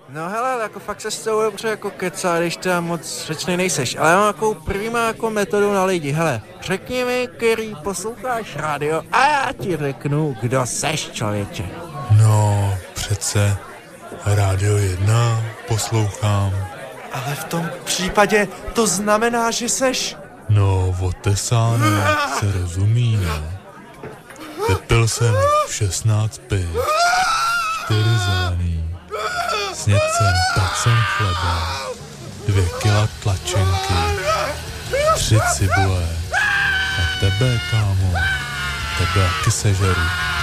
No hele, jako fakt se s tou dobře jako kecá, když teda moc řečnej nejseš. Ale mám jako první jako metodu na lidi. Hele, řekni mi, který posloucháš rádio a já ti řeknu, kdo seš, člověče. No, přece Rádio 1 poslouchám. Ale v tom případě to znamená, že seš... No, otesány se rozumí, ne? Vypil jsem 16 piv, 4 zelený, sněd jsem tacen chleba, 2 kila tlačenky, 3 cibule. A tebe, kámo, tebe taky sežeru.